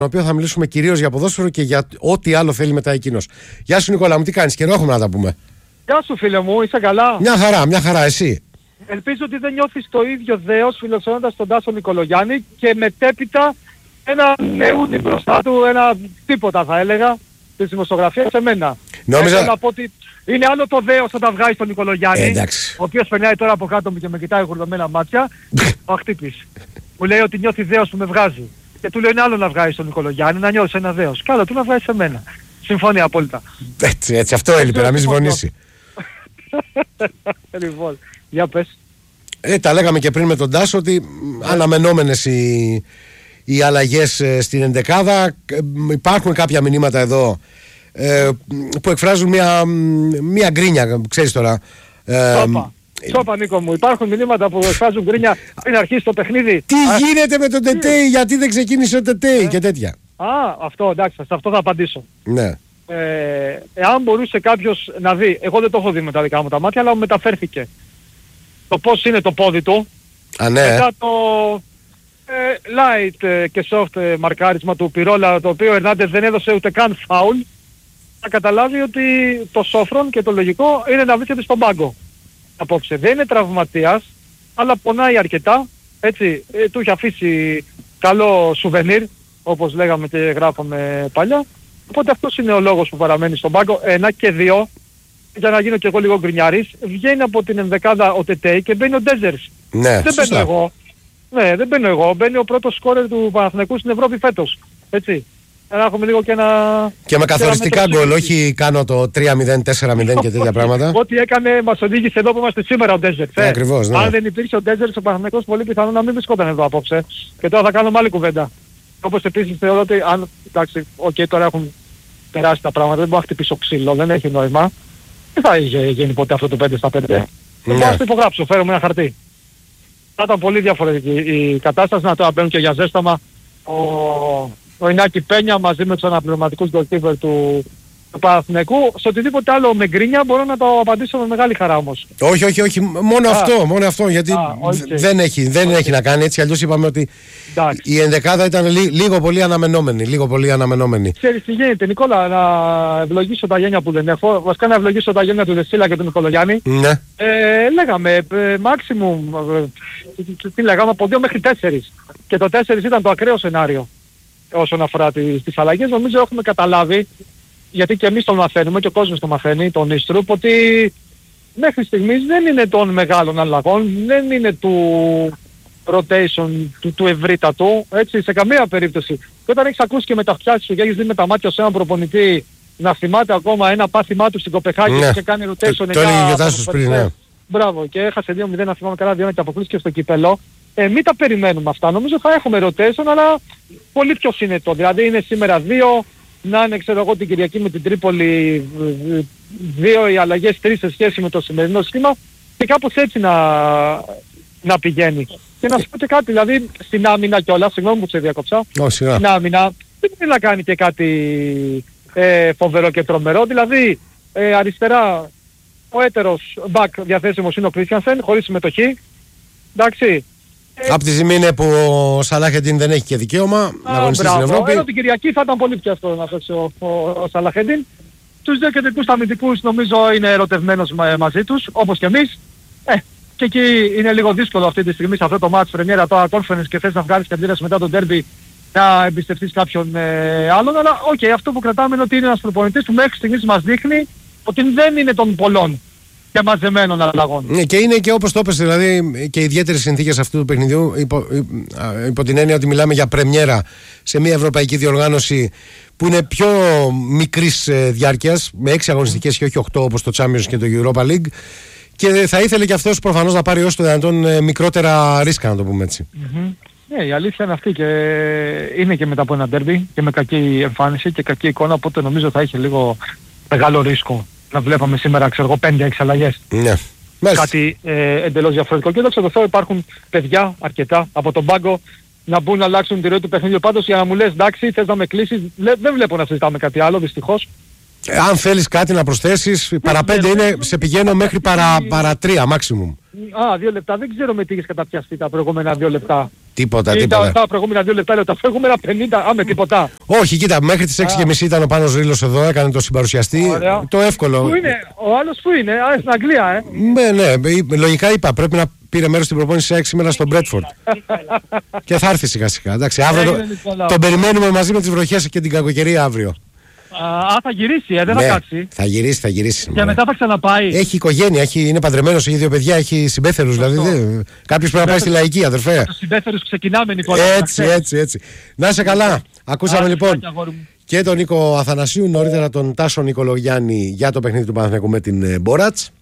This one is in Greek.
οποίο θα μιλήσουμε κυρίως για ποδόσφαιρο και για ό,τι άλλο θέλει μετά εκείνος. Γεια σου Νικόλα μου, τι κάνεις, καιρό έχουμε να τα πούμε. Γεια σου φίλε μου, είσαι καλά? Μια χαρά, εσύ? Ελπίζω ότι δεν νιώθεις το ίδιο δέος φιλοξενώντας τον Τάσο Νικολογιάννη και μετέπειτα ένα νεούδι μπροστά του, ένα τίποτα θα έλεγα, της δημοσιογραφίας σε μένα. Νόμιζα... Θέλω να πω ότι είναι άλλο το δέος όταν βγάζει τον Νικολογιάννη, ο οποίος περνάει τώρα από κάτω μου και με κοιτάει χουρδωμένα μάτια, ο Αχτύπης. Μου λέει ότι νιώθει δέος που με βγάζει. Και του λέω είναι άλλο να βγάζεις τον Νικολογιάννη, να νιώσεις ένα δέος. Κι άλλο του να βγάζεις σε μένα. Συμφωνεί απόλυτα. Έτσι, αυτό έλειπε, να μην συμφωνήσει. Λοιπόν, για πες. Τα λέγαμε και πριν με τον Τάσο ότι αναμενόμενες οι αλλαγές στην ενδεκάδα. Υπάρχουν κάποια μηνύματα εδώ που εκφράζουν μια γκρίνια, ξέρεις τώρα. Σώπα Νίκο μου, υπάρχουν μηνύματα που εκφράζουν γκρίνια πριν αρχίσει το παιχνίδι. Τι γίνεται με τον Τετέι, γιατί δεν ξεκίνησε ο Τετέι και τέτοια. Αυτό εντάξει, σε αυτό θα απαντήσω. Ναι. Εάν μπορούσε κάποιος να δει, εγώ δεν το έχω δει με τα δικά μου τα μάτια, αλλά μου μεταφέρθηκε το πώς είναι το πόδι του. Ναι. Μετά το light και soft μαρκάρισμα του Πιρόλα, το οποίο ο Ερνάντες δεν έδωσε ούτε καν φάουλ, θα καταλάβει ότι το σόφρον και το λογικό είναι να βρίσκεται στον πάγκο απόψε. Δεν είναι τραυματίας, αλλά πονάει αρκετά, έτσι, του έχει αφήσει καλό σουβενίρ, όπως λέγαμε και γράφαμε παλιά. Οπότε αυτός είναι ο λόγος που παραμένει στον πάγκο. 1 και 2, για να γίνω και εγώ λίγο γκρινιάρης, βγαίνει από την ενδεκάδα ο Τετέι και μπαίνει ο Ντέζερς. Ναι, δεν μπαίνω εγώ. Ναι, δεν μπαίνω εγώ. Μπαίνει ο πρώτος σκόρερ του Παναθηναϊκού στην Ευρώπη φέτος. Έτσι. Να έχουμε λίγο και ένα... Και με καθοριστικά γκολ, όχι κάνω το 3-0, 4-0 και τέτοια πράγματα. Ό,τι έκανε μας οδήγησε εδώ που είμαστε σήμερα ο Ντέζερς. Ακριβώς, ναι. Αν δεν υπήρχε ο Ντέζερς, ο Παναθηναϊκός πολύ πιθανό να μην βρισκόταν εδώ απόψε. Και τώρα θα κάνουμε άλλη κουβέντα. Όπως επίσης θεωρώ ότι αν... Εντάξει, τώρα έχουν περάσει τα πράγματα, δεν μπορεί να χτυπήσω ξύλο, δεν έχει νόημα. Δεν θα είχε γίνει ποτέ αυτό το 5 στα 5. Δεν μπορώ να το υπογράψω, φέρω με ένα χαρτί. Θα ήταν πολύ διαφορετική η κατάσταση, να τώρα μπαίνουν και για ζέσταμα ο Ινάκη Πένια μαζί με τους αναπληρωματικούς goalkeeper του Παναθηναϊκού. Σε οτιδήποτε άλλο με γκρίνια μπορώ να το απαντήσω με μεγάλη χαρά όμως. Όχι, μόνο αυτό, γιατί δεν έχει να κάνει έτσι, αλλιώς είπαμε ότι η ενδεκάδα ήταν λίγο πολύ αναμενόμενη. Ξέρεις τι γίνεται Νικόλα, να ευλογήσω τα γένια που δεν έχω, βασικά να ευλογήσω τα γένια του Δεσίλα και του Νικολογιάννη. Ναι. Λέγαμε maximum, τι λέγαμε, από 2 μέχρι 4 και το 4 ήταν το ακραίο σενάριο όσον αφορά τις αλλαγές. Νομίζω έχουμε καταλάβει, γιατί και εμείς τον μαθαίνουμε και ο κόσμος τον μαθαίνει, τον Ίστρουπ, ότι μέχρι στιγμής δεν είναι των μεγάλων αλλαγών, δεν είναι του rotation, του ευρύτατου, έτσι, σε καμία περίπτωση. Και όταν έχεις ακούσει και με τα αυτιά σου και έχεις δει με τα μάτια σε έναν προπονητή να θυμάται ακόμα ένα πάθημά του στην Κοπεχάγη και κάνει rotation 9. Το έλεγε και ο Τάσος πριν, ναι. Μπράβο, και έχασε 2-0, να θυμάμαι καλά, 2 και αποκλείστηκε στο κύπελο. Μην τα περιμένουμε αυτά, νομίζω θα έχουμε rotation, αλλά πολύ πιο συνετό. Δηλαδή είναι σήμερα 2, να είναι ξέρω εγώ την Κυριακή με την Τρίπολη 2 οι αλλαγές, 3 σε σχέση με το σημερινό σχήμα και κάπως έτσι να πηγαίνει. Και να σου πω και κάτι, δηλαδή στην άμυνα κιόλας, συγγνώμη που σε διακόψα, στην άμυνα δεν μπορεί να κάνει και κάτι φοβερό και τρομερό, δηλαδή αριστερά ο έτερος μπακ διαθέσιμος είναι ο Κρίστιανσεν, χωρίς συμμετοχή, εντάξει. Από τη στιγμή είναι που ο Σαλάχεντιν δεν έχει και δικαίωμα να αγωνιστεί στην Ευρώπη. Ενώ την Κυριακή θα ήταν πολύ πιο εύκολο να παίξει ο Σαλάχεντιν. Τους δύο κεντρικούς αμυντικούς νομίζω είναι ερωτευμένος μαζί τους, όπως και εμείς. Και εκεί είναι λίγο δύσκολο αυτή τη στιγμή σε αυτό το match πρεμιέρα τώρα conference και θες να βγάλεις και αντίδραση μετά τον derby να εμπιστευτείς κάποιον άλλον. Αλλά αυτό που κρατάμε είναι ότι είναι ένας προπονητής που μέχρι στιγμής μας δείχνει ότι δεν είναι των πολλών και μαζεμένων αλλαγών. Και είναι και όπως το είπες, δηλαδή και ιδιαίτερες συνθήκες αυτού του παιχνιδιού, υπό την έννοια ότι μιλάμε για πρεμιέρα σε μια ευρωπαϊκή διοργάνωση που είναι πιο μικρής διάρκειας, με 6 αγωνιστικές και όχι 8 όπως το Champions και το Europa League. Και θα ήθελε και αυτός προφανώς να πάρει όσο το δυνατόν μικρότερα ρίσκα, να το πούμε έτσι. Η αλήθεια είναι αυτή και είναι και μετά από ένα derby και με κακή εμφάνιση και κακή εικόνα, οπότε νομίζω θα είχε λίγο μεγάλο ρίσκο να βλέπαμε σήμερα, ξέρω εγώ, 5-6 αλλαγές. Ναι. Κάτι εντελώς διαφορετικό. Και δόξα τω Θεώ υπάρχουν παιδιά αρκετά από τον πάγκο να μπουν να αλλάξουν τη ροή του παιχνιδιού. Πάντως για να μου λες εντάξει, θες να με κλείσεις, δεν βλέπω να συζητάμε κάτι άλλο δυστυχώς. Αν θέλεις κάτι να προσθέσεις, παρά 5 είναι, σε πηγαίνω μέχρι παρά 3 maximum. 2 λεπτά. Δεν ξέρω με τι είχες καταπιαστεί τα προηγούμενα 2 λεπτά. Τίποτα. Τα προηγούμενα 2 λεπτά, τα προηγούμενα 50, με τίποτα. Όχι, κοίτα, μέχρι τις 6:30 ήταν ο Πάνος Ρήλος εδώ, έκανε το συμπαρουσιαστή. Ωραία. Το εύκολο. Πού είναι, ο άλλος πού είναι, στην Αγγλία, Ναι, λογικά είπα, πρέπει να πήρε μέρος στην προπόνηση 6 σήμερα στον Μπρέτφορντ. Και θα έρθει σιγά σιγά. Εντάξει, αύριο τον περιμένουμε μαζί με τις βροχές και την κακοκαιρία αύριο. Θα γυρίσει, δεν θα κάτσει. Θα γυρίσει. Και μετά θα ξαναπάει. Έχει οικογένεια, είναι παντρεμένος, έχει 2 παιδιά, έχει συμπέθερους. Δηλαδή, κάποιος πρέπει να πάει στη λαϊκή, αδερφέ. Τους συμπέθερους ξεκινάμε, Νικόλα. Έτσι. Να είσαι καλά. Ακούσαμε λοιπόν και τον Νίκο Αθανασίου, νωρίτερα τον Τάσο Νικολογιάννη για το παιχνίδι του Παναθηναϊκού με την Μπόρατς.